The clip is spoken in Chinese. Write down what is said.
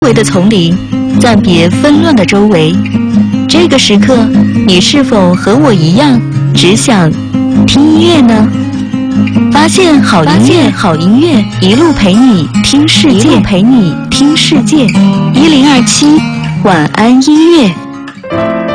围的丛林，暂别纷乱的周围。这个时刻，你是否和我一样，只想听音乐呢？发现好音乐，一路陪你听世界，1027晚安音乐。